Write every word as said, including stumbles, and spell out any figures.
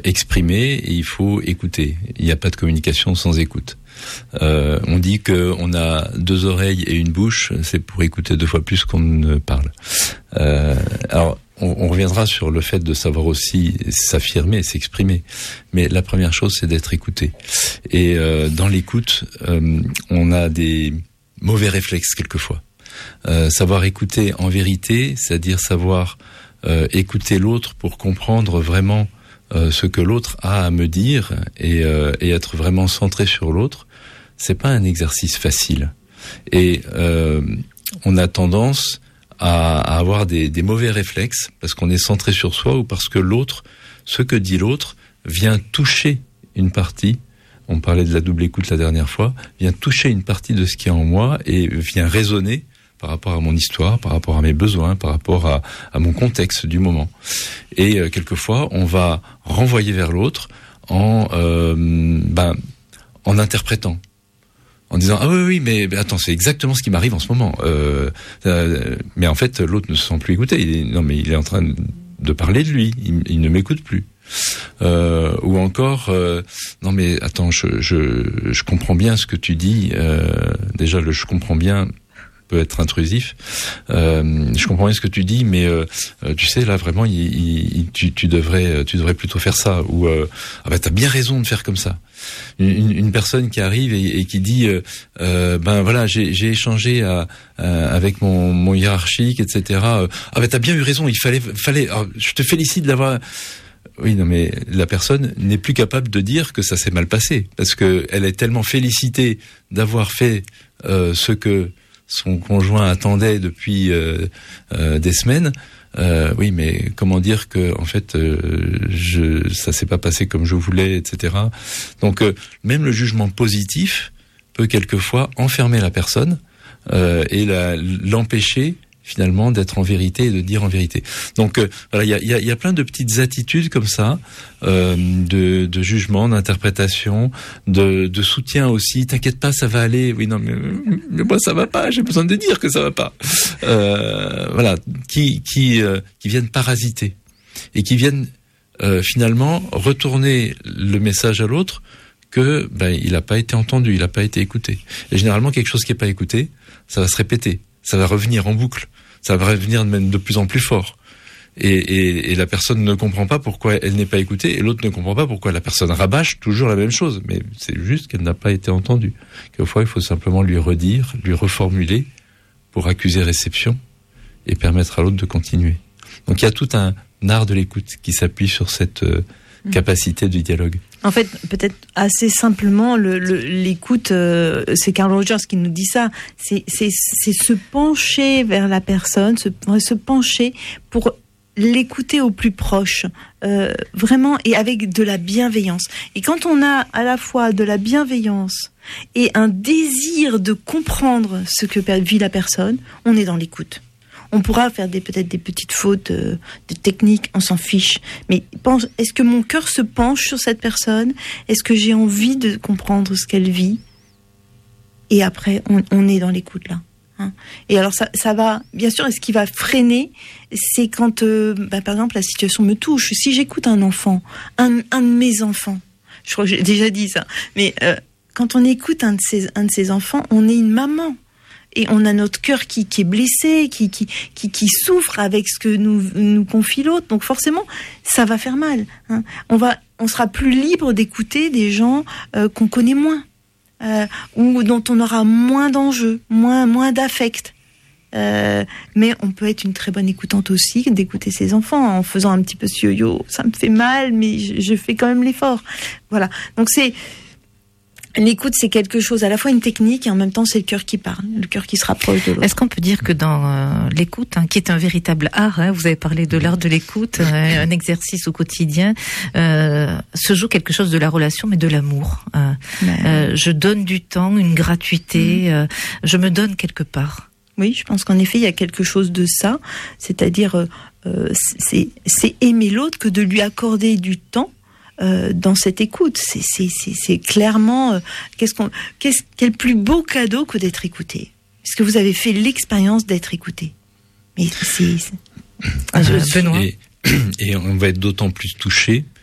exprimer et il faut écouter. Il n'y a pas de communication sans écoute. Euh, on dit que on a deux oreilles et une bouche, c'est pour écouter deux fois plus qu'on ne parle. Euh, alors, on, on reviendra sur le fait de savoir aussi s'affirmer, s'exprimer. Mais la première chose, c'est d'être écouté. Et euh, dans l'écoute, euh, on a des mauvais réflexes quelquefois. Euh, savoir écouter en vérité, c'est-à-dire savoir euh, écouter l'autre pour comprendre vraiment euh, ce que l'autre a à me dire et, euh, et être vraiment centré sur l'autre. C'est pas un exercice facile. Et euh, on a tendance à, à avoir des, des mauvais réflexes parce qu'on est centré sur soi ou parce que l'autre, ce que dit l'autre, vient toucher une partie. On parlait de la double écoute la dernière fois, vient toucher une partie de ce qui est en moi et vient résonner par rapport à mon histoire, par rapport à mes besoins, par rapport à, à mon contexte du moment. Et euh, quelquefois, on va renvoyer vers l'autre en, euh, ben, en interprétant. En disant ah oui oui mais, mais attends c'est exactement ce qui m'arrive en ce moment euh, euh, mais en fait l'autre ne se sent plus écouté, il est, non mais il est en train de parler de lui, il, il ne m'écoute plus euh, ou encore euh, non mais attends je je je comprends bien ce que tu dis euh, déjà le je comprends bien peut être intrusif. Euh, je comprends bien ce que tu dis, mais euh, tu sais là vraiment, il, il, tu, tu devrais, tu devrais plutôt faire ça. Ou euh, ah bah t'as bien raison de faire comme ça. Une, une personne qui arrive et, et qui dit, euh, euh, ben voilà, j'ai, j'ai échangé à, à, avec mon, mon hiérarchique, et cetera. Ah bah t'as bien eu raison, il fallait, fallait. Alors, je te félicite d'avoir. Oui, non, mais la personne n'est plus capable de dire que ça s'est mal passé parce que elle est tellement félicitée d'avoir fait euh, ce que son conjoint attendait depuis euh, euh, des semaines. Euh, oui, mais comment dire que en fait, euh, je, ça s'est pas passé comme je voulais, et cetera. Donc, euh, même le jugement positif peut quelquefois enfermer la personne euh, et la, l'empêcher finalement d'être en vérité et de dire en vérité. Donc euh, voilà, il y a, y, a, y a plein de petites attitudes comme ça, euh, de, de jugement, d'interprétation, de, de soutien aussi. T'inquiète pas, ça va aller. Oui, non, mais, mais moi ça va pas. J'ai besoin de dire que ça va pas. Euh, voilà, qui qui euh, qui viennent parasiter et qui viennent euh, finalement retourner le message à l'autre que ben il a pas été entendu, il a pas été écouté. Et généralement quelque chose qui est pas écouté, ça va se répéter. Ça va revenir en boucle, ça va revenir même de plus en plus fort. Et, et, et la personne ne comprend pas pourquoi elle n'est pas écoutée, et l'autre ne comprend pas pourquoi la personne rabâche toujours la même chose. Mais c'est juste qu'elle n'a pas été entendue. Quelquefois, il faut simplement lui redire, lui reformuler pour accuser réception et permettre à l'autre de continuer. Donc il y a tout un art de l'écoute qui s'appuie sur cette euh, capacité du dialogue. En fait, peut-être assez simplement, le, le, l'écoute, euh, c'est Carl Rogers qui nous dit ça, c'est, c'est, c'est se pencher vers la personne, se, se pencher pour l'écouter au plus proche, euh, vraiment, et avec de la bienveillance. Et quand on a à la fois de la bienveillance et un désir de comprendre ce que vit la personne, on est dans l'écoute. On pourra faire des, peut-être des petites fautes, euh, des techniques, on s'en fiche. Mais pense, est-ce que mon cœur se penche sur cette personne ? Est-ce que j'ai envie de comprendre ce qu'elle vit ? Et après, on, on est dans l'écoute là. Hein. Et alors ça, ça va, bien sûr, et ce qui va freiner, c'est quand, euh, bah, par exemple, la situation me touche. Si j'écoute un enfant, un, un de mes enfants, je crois que j'ai déjà dit ça, mais euh, quand on écoute un de ses, un de ses enfants, on est une maman. Et on a notre cœur qui, qui est blessé, qui, qui, qui, qui souffre avec ce que nous, nous confie l'autre. Donc forcément, ça va faire mal. Hein. On va, on sera plus libre d'écouter des gens euh, qu'on connaît moins, euh, ou dont on aura moins d'enjeux, moins, moins d'affect. Euh, mais on peut être une très bonne écoutante aussi, d'écouter ses enfants en faisant un petit peu ce yo-yo. Ça me fait mal, mais je, je fais quand même l'effort. Voilà. Donc c'est l'écoute, c'est quelque chose, à la fois une technique et en même temps, c'est le cœur qui parle, le cœur qui se rapproche de l'autre. Est-ce qu'on peut dire que dans euh, l'écoute, hein, qui est un véritable art, hein, vous avez parlé de l'art de l'écoute, euh, un exercice au quotidien, euh, se joue quelque chose de la relation, mais de l'amour. Euh, euh, je donne du temps, une gratuité, mmh. euh, je me donne quelque part. Oui, je pense qu'en effet, il y a quelque chose de ça, c'est-à-dire, euh, c'est, c'est aimer l'autre que de lui accorder du temps. Euh, dans cette écoute, c'est, c'est, c'est, c'est clairement euh, qu'est-ce qu'on, qu'est-ce, quel plus beau cadeau que d'être écouté. Est-ce que vous avez fait l'expérience d'être écouté ? Mais c'est, c'est... Ah, je, Benoît. Et, et on va être d'autant plus touché